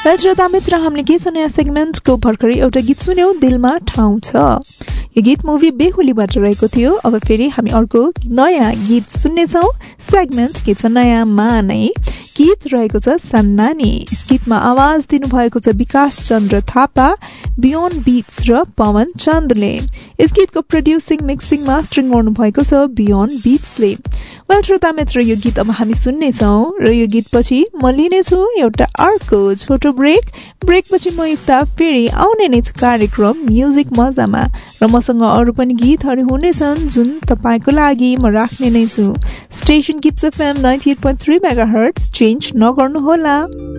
श्रोता मित्र, हामीले गीत सुन्ने सेगमेन्टको भर्खरै एउटा गीत सुन्यौं, दिलमा ठाउँ छ। यो गीत मुभी बेहुलीबाट रहेको थियो। अब फेरि हामी अर्को नयाँ गीत सुन्नेछौँ। सेगमेन्ट के छ नयाँमा नै गीत रहेको छ सन्नानी। यस गीतमा आवाज दिनुभएको छ विकास चन्द्र थापा, बियोन्ड बिट्स र पवन चन्दले। यस गीतको प्रोड्युसिङ, मिक्सिङ, मास्टरिङ गर्नुभएको छ बियोन्ड बिट्सले। वेल श्रोता मित्र, यो गीत अब हामी सुन्नेछौँ र यो गीतपछि म लिनेछु एउटा अर्को छोटो ब्रेकपछि म युक्ता फेरि आउने नै छु कार्यक्रम म्युजिक मजामा र मसँग अरू पनि गीतहरू हुनेछन् जुन तपाईँको लागि म राख्ने नै छु। Station kips FM 98.3 megahertz change नगर्नुहोला।